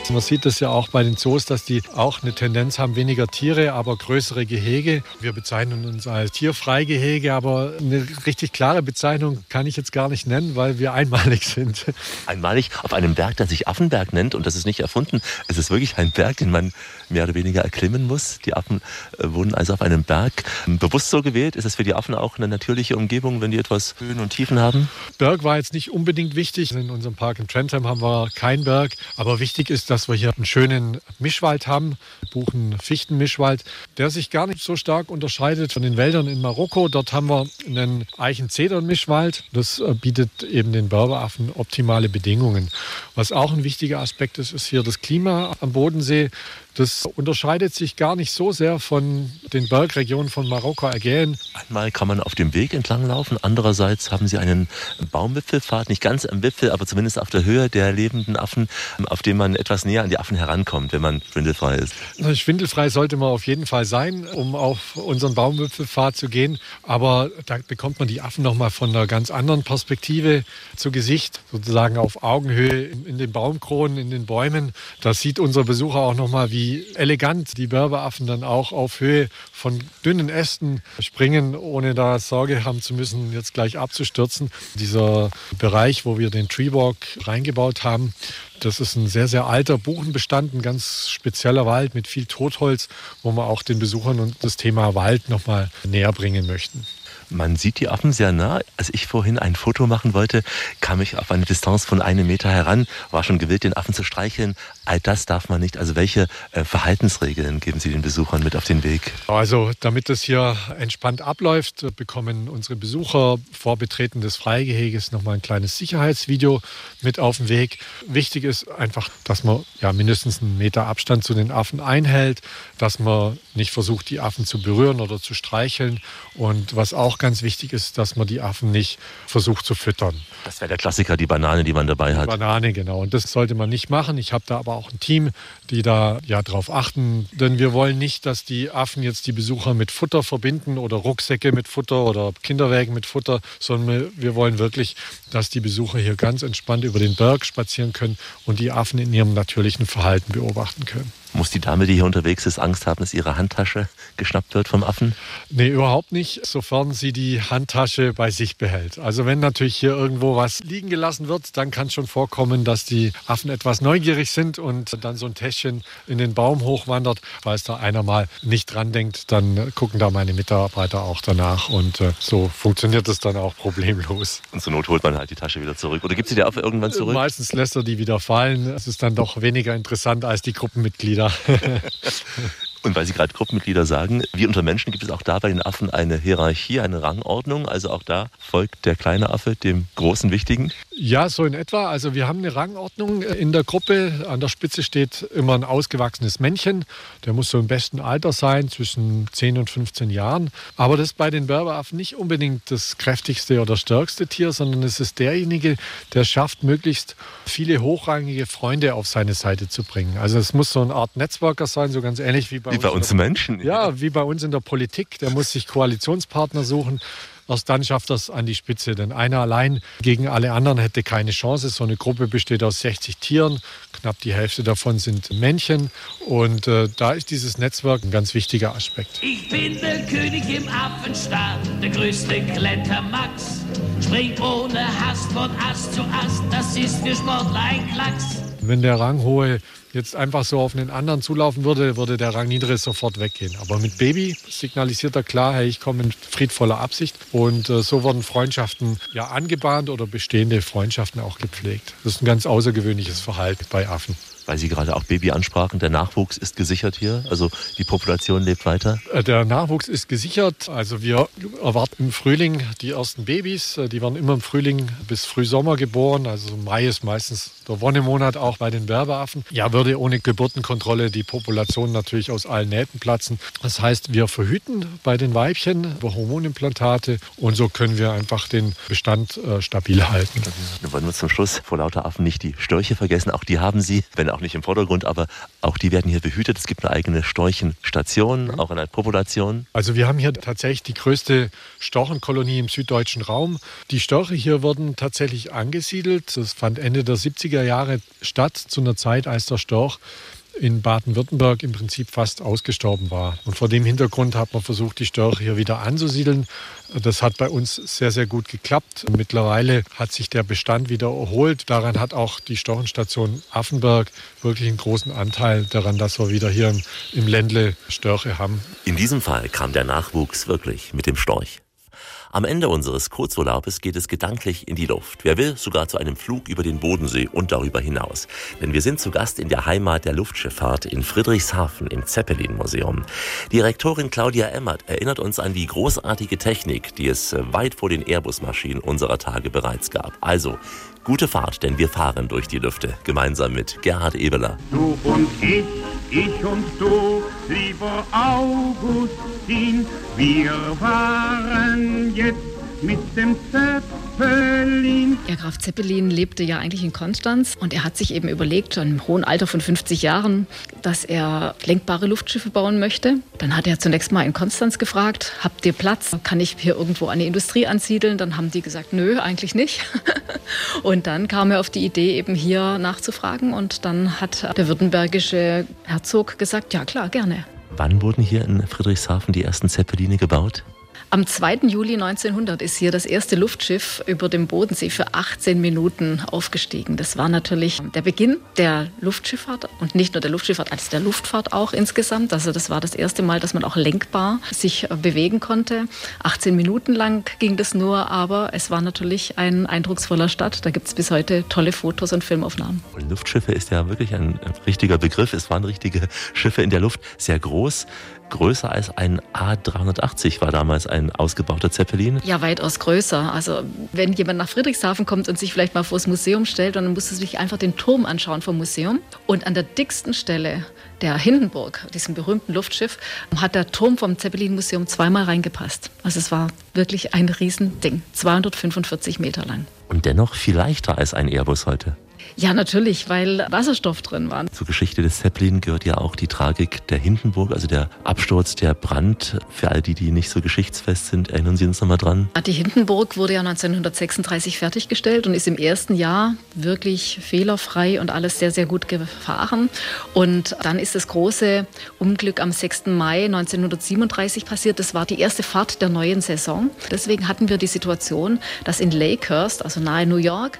Man sieht das ja auch bei den Zoos, dass die auch eine Tendenz haben, weniger Tiere, aber größere Gehege. Wir bezeichnen uns als Tierfreigehege, aber eine richtig klare Bezeichnung kann ich jetzt gar nicht nennen, weil wir einmalig sind. Einmalig auf einem Berg, der sich Affenberg nennt, und das ist nicht erfunden. Es ist wirklich ein Berg, den man mehr oder weniger erklimmen muss. Die Affen wohnen also auf einem Berg. Bewusst so gewählt, ist es für die Affen auch eine natürliche Umgebung, wenn die etwas Höhen und Tiefen haben? Berg war jetzt nicht unbedingt wichtig. In unserem Park in Trentham haben wir keinen Berg. Aber wichtig ist, dass wir hier einen schönen Mischwald haben, Buchen-Fichten-Mischwald, der sich gar nicht so stark unterscheidet von den Wäldern in Marokko. Dort haben wir einen Eichen-Zedern-Mischwald. Das bietet eben den Berberaffen optimale Bedingungen. Was auch ein wichtiger Aspekt ist, ist hier das Klima am Bodensee. Das unterscheidet sich gar nicht so sehr von den Bergregionen von Marokko, Ägäen. Einmal kann man auf dem Weg entlang laufen, andererseits haben Sie einen Baumwipfelpfad, nicht ganz am Wipfel, aber zumindest auf der Höhe der lebenden Affen, auf dem man etwas näher an die Affen herankommt, wenn man schwindelfrei ist. Schwindelfrei sollte man auf jeden Fall sein, um auf unseren Baumwipfelpfad zu gehen. Aber da bekommt man die Affen nochmal von einer ganz anderen Perspektive zu Gesicht, sozusagen auf Augenhöhe in den Baumkronen, in den Bäumen. Da sieht unser Besucher auch nochmal, wie elegant die Berberaffen dann auch auf Höhe von dünnen Ästen springen, ohne da Sorge haben zu müssen, jetzt gleich abzustürzen. Dieser Bereich, wo wir den Treewalk reingebaut haben, das ist ein sehr, sehr alter Buchenbestand, ein ganz spezieller Wald mit viel Totholz, wo wir auch den Besuchern und das Thema Wald nochmal näher bringen möchten. Man sieht die Affen sehr nah. Als ich vorhin ein Foto machen wollte, kam ich auf eine Distanz von 1 Meter heran, war schon gewillt, den Affen zu streicheln. All das darf man nicht. Also welche Verhaltensregeln geben Sie den Besuchern mit auf den Weg? Also damit das hier entspannt abläuft, bekommen unsere Besucher vor Betreten des Freigeheges nochmal ein kleines Sicherheitsvideo mit auf den Weg. Wichtig ist einfach, dass man mindestens 1 Meter Abstand zu den Affen einhält, dass man nicht versucht, die Affen zu berühren oder zu streicheln. Und was auch ganz wichtig ist, dass man die Affen nicht versucht zu füttern. Das wäre der Klassiker, die Banane, die man dabei hat. Die Banane, genau. Und das sollte man nicht machen. Ich habe da aber auch ein Team, die da drauf achten. Denn wir wollen nicht, dass die Affen jetzt die Besucher mit Futter verbinden oder Rucksäcke mit Futter oder Kinderwägen mit Futter, sondern wir wollen wirklich, dass die Besucher hier ganz entspannt über den Berg spazieren können und die Affen in ihrem natürlichen Verhalten beobachten können. Muss die Dame, die hier unterwegs ist, Angst haben, dass ihre Handtasche geschnappt wird vom Affen? Nee, überhaupt nicht, sofern sie die Handtasche bei sich behält. Also wenn natürlich hier irgendwo was liegen gelassen wird, dann kann es schon vorkommen, dass die Affen etwas neugierig sind und dann so ein Täschchen in den Baum hochwandert. Falls da einer mal nicht dran denkt, dann gucken da meine Mitarbeiter auch danach und so funktioniert es dann auch problemlos. Und zur Not holt man halt die Tasche wieder zurück. Oder gibt sie der Affe irgendwann zurück? Meistens lässt er die wieder fallen. Es ist dann doch weniger interessant als die Gruppenmitglieder. Und weil Sie gerade Gruppenmitglieder sagen, wie unter Menschen gibt es auch da bei den Affen eine Hierarchie, eine Rangordnung. Also auch da folgt der kleine Affe dem großen Wichtigen? Ja, so in etwa. Also wir haben eine Rangordnung in der Gruppe. An der Spitze steht immer ein ausgewachsenes Männchen. Der muss so im besten Alter sein, zwischen 10 und 15 Jahren. Aber das ist bei den Berberaffen nicht unbedingt das kräftigste oder stärkste Tier, sondern es ist derjenige, der schafft, möglichst viele hochrangige Freunde auf seine Seite zu bringen. Also es muss so eine Art Netzwerker sein, so ganz ähnlich wie bei uns Menschen. Ja, wie bei uns in der Politik. Der muss sich Koalitionspartner suchen. Erst dann schafft er es an die Spitze. Denn einer allein gegen alle anderen hätte keine Chance. So eine Gruppe besteht aus 60 Tieren. Knapp die Hälfte davon sind Männchen. Und da ist dieses Netzwerk ein ganz wichtiger Aspekt. Ich bin der König im Affenstaat, der größte Klettermax. Springt ohne Hast von Ast zu Ast, das ist für Sportler ein Klacks. Wenn der Ranghohe jetzt einfach so auf einen anderen zulaufen würde, würde der Rangniedere sofort weggehen. Aber mit Baby signalisiert er klar, hey, ich komme in friedvoller Absicht. Und so wurden Freundschaften angebahnt oder bestehende Freundschaften auch gepflegt. Das ist ein ganz außergewöhnliches Verhalten bei Affen. Weil Sie gerade auch Baby ansprachen, der Nachwuchs ist gesichert hier, also die Population lebt weiter? Der Nachwuchs ist gesichert, also wir erwarten im Frühling die ersten Babys, die werden immer im Frühling bis Frühsommer geboren, also Mai ist meistens der Wonnemonat auch bei den Berberaffen. Ja, würde ohne Geburtenkontrolle die Population natürlich aus allen Nähten platzen. Das heißt, wir verhüten bei den Weibchen über Hormonimplantate und so können wir einfach den Bestand stabil halten. Wir wollen uns zum Schluss vor lauter Affen nicht die Störche vergessen, auch die haben Sie, wenn auch auch nicht im Vordergrund, aber auch die werden hier behütet. Es gibt eine eigene Storchenstation, auch eine Population. Also wir haben hier tatsächlich die größte Storchenkolonie im süddeutschen Raum. Die Störche hier wurden tatsächlich angesiedelt. Das fand Ende der 70er Jahre statt, zu einer Zeit, als der Storch in Baden-Württemberg im Prinzip fast ausgestorben war. Und vor dem Hintergrund hat man versucht, die Störche hier wieder anzusiedeln. Das hat bei uns sehr, sehr gut geklappt. Mittlerweile hat sich der Bestand wieder erholt. Daran hat auch die Storchenstation Affenberg wirklich einen großen Anteil daran, dass wir wieder hier im Ländle Störche haben. In diesem Fall kam der Nachwuchs wirklich mit dem Storch. Am Ende unseres Kurzurlaubes geht es gedanklich in die Luft. Wer will, sogar zu einem Flug über den Bodensee und darüber hinaus. Denn wir sind zu Gast in der Heimat der Luftschifffahrt in Friedrichshafen im Zeppelin-Museum. Direktorin Claudia Emmert erinnert uns an die großartige Technik, die es weit vor den Airbus-Maschinen unserer Tage bereits gab. Also, gute Fahrt, denn wir fahren durch die Lüfte, gemeinsam mit Gerhard Ebeler. Du und ich und du, lieber Augustin, wir fahren jetzt mit dem Zeppelin. Ja, Graf Zeppelin lebte ja eigentlich in Konstanz und er hat sich eben überlegt, im hohen Alter von 50 Jahren, dass er lenkbare Luftschiffe bauen möchte. Dann hat er zunächst mal in Konstanz gefragt, habt ihr Platz? Kann ich hier irgendwo eine Industrie ansiedeln? Dann haben die gesagt, nö, eigentlich nicht. Und dann kam er auf die Idee, eben hier nachzufragen und dann hat der württembergische Herzog gesagt, ja klar, gerne. Wann wurden hier in Friedrichshafen die ersten Zeppeline gebaut? Am 2. Juli 1900 ist hier das erste Luftschiff über dem Bodensee für 18 Minuten aufgestiegen. Das war natürlich der Beginn der Luftschifffahrt und nicht nur der Luftschifffahrt, als der Luftfahrt auch insgesamt. Also das war das erste Mal, dass man auch lenkbar sich bewegen konnte. 18 Minuten lang ging das nur, aber es war natürlich ein eindrucksvoller Start. Da gibt es bis heute tolle Fotos und Filmaufnahmen. Und Luftschiffe ist ja wirklich ein richtiger Begriff. Es waren richtige Schiffe in der Luft, sehr groß. Größer als ein A380 war damals ein ausgebauter Zeppelin. Ja, weitaus größer. Also wenn jemand nach Friedrichshafen kommt und sich vielleicht mal vor das Museum stellt, dann muss er sich einfach den Turm anschauen vom Museum. Und an der dicksten Stelle der Hindenburg, diesem berühmten Luftschiff, hat der Turm vom Zeppelin-Museum zweimal reingepasst. Also es war wirklich ein Riesending, 245 Meter lang. Und dennoch viel leichter als ein Airbus heute. Ja, natürlich, weil Wasserstoff drin war. Zur Geschichte des Zeppelin gehört ja auch die Tragik der Hindenburg, also der Absturz, der Brand. Für all die, die nicht so geschichtsfest sind, erinnern Sie uns nochmal dran. Die Hindenburg wurde ja 1936 fertiggestellt und ist im ersten Jahr wirklich fehlerfrei und alles sehr, sehr gut gefahren. Und dann ist das große Unglück am 6. Mai 1937 passiert. Das war die erste Fahrt der neuen Saison. Deswegen hatten wir die Situation, dass in Lakehurst, also nahe New York,